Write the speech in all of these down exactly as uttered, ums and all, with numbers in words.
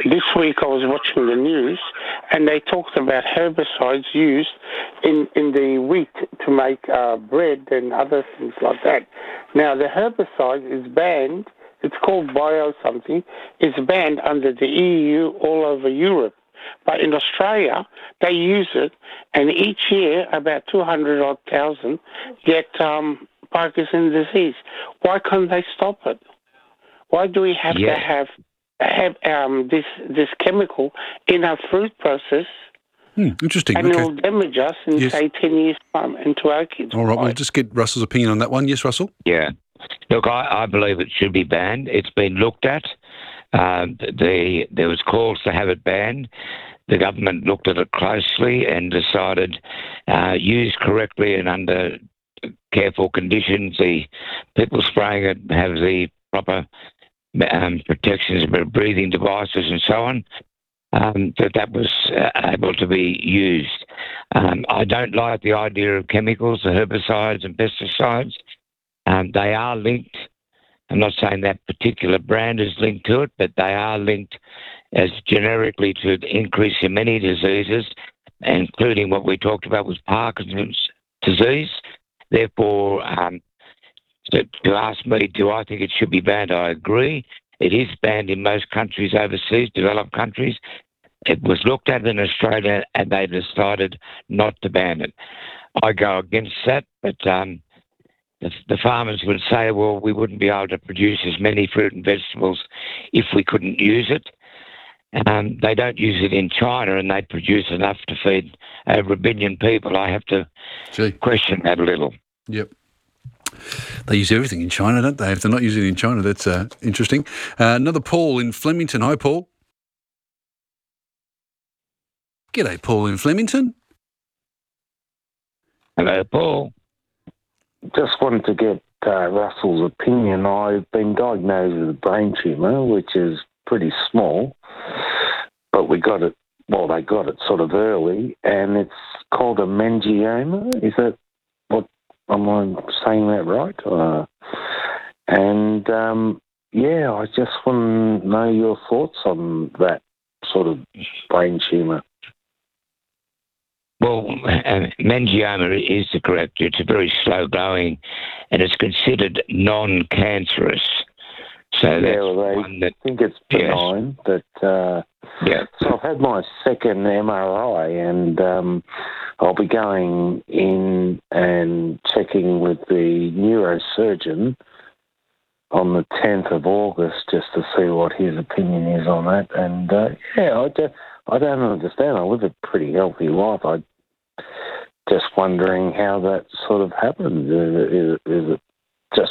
this week I was watching the news and they talked about herbicides used in, in the wheat to make uh, bread and other things like that. Now, the herbicide is banned. It's called bio something. It's banned under the E U all over Europe. But in Australia, they use it, and each year about two hundred odd thousand get um, Parkinson's disease. Why can't they stop it? Why do we have Yeah. to have have um, this this chemical in our fruit process? Hmm, interesting. And Okay. it'll damage us in, Yes. say, ten years' time and to our kids. All right, we'll Right. just get Russell's opinion on that one. Yes, Russell? Yeah. Look, I, I believe it should be banned. It's been looked at. Um, the There was calls to have it banned. The government looked at it closely and decided, uh, used correctly and under careful conditions, the people spraying it have the proper um, protections, breathing devices and so on, um, that that was uh, able to be used. Um, I don't like the idea of chemicals, the herbicides and pesticides. Um, they are linked. I'm not saying that particular brand is linked to it, but they are linked as generically to increase in many diseases, including what we talked about was Parkinson's disease. Therefore, um, to, to ask me, do I think it should be banned? I agree. It is banned in most countries overseas, developed countries. It was looked at in Australia and they decided not to ban it. I go against that, but um, the, the farmers would say, well, we wouldn't be able to produce as many fruit and vegetables if we couldn't use it. Um, they don't use it in China and they produce enough to feed over a billion people. I have to Gee. question that a little. Yep. They use everything in China, don't they? If they're not using it in China, that's uh, interesting. Uh, another Paul in Flemington. Hi, Paul. G'day, Paul in Flemington. Hello, Paul. Just wanted to get uh, Russell's opinion. I've been diagnosed with a brain tumour, which is pretty small, but we got it, well, they got it sort of early, and it's called a meningioma. Is that what, am I saying that right? Uh, and, um, yeah, I just want to know your thoughts on that sort of brain tumour. Well, uh, meningioma is the correct. It's a very slow going, and it's considered non-cancerous. So Yeah, that's well, they one that, think it's benign, but uh, yeah. so I've had my second M R I, and um, I'll be going in and checking with the neurosurgeon on the tenth of August just to see what his opinion is on that. And uh, yeah, I, do, I don't understand. I live a pretty healthy life. I just wondering how that sort of happens. Is it, is it, is it just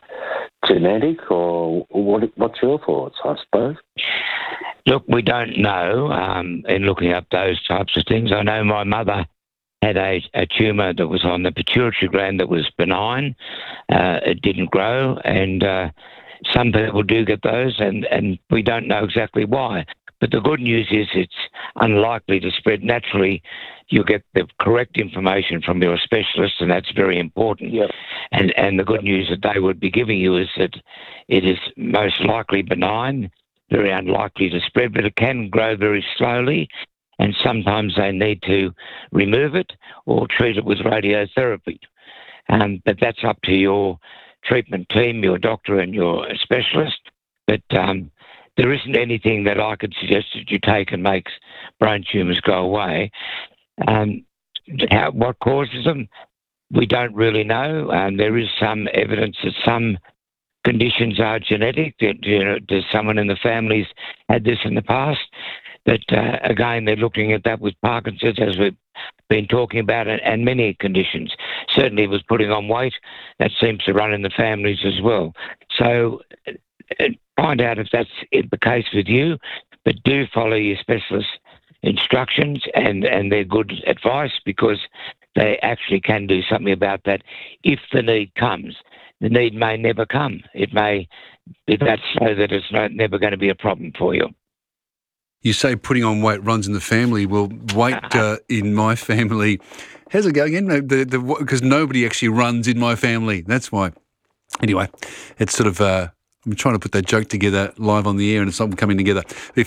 genetic, or what? What's your thoughts, I suppose? Look, we don't know um, in looking up those types of things. I know my mother had a, a tumour that was on the pituitary gland that was benign. Uh, it didn't grow, and uh, some people do get those, and, and we don't know exactly why. But the good news is it's unlikely to spread naturally. You'll get the correct information from your specialist, and that's very important. Yep. And and the good news that they would be giving you is that it is most likely benign, very unlikely to spread, but it can grow very slowly, and sometimes they need to remove it or treat it with radiotherapy. Um, but that's up to your treatment team, your doctor and your specialist. But um, there isn't anything that I could suggest that you take and makes brain tumours go away. Um, how, what causes them? We don't really know. Um, there is some evidence that some conditions are genetic, that, you know, does someone in the family's had this in the past. But uh, again, they're looking at that with Parkinson's, as we've been talking about, and, and many conditions. Certainly with putting on weight, that seems to run in the families as well. So uh, find out if that's the case with you, but do follow your specialist's instructions and, and their good advice, because they actually can do something about that if the need comes. The need may never come. It may be that slow that it's not, never going to be a problem for you. You say putting on weight runs in the family. Well, weight uh, in my family, how's it go again? Because nobody actually runs in my family. That's why. Anyway, it's sort of, uh, I'm trying to put that joke together live on the air and it's not coming together.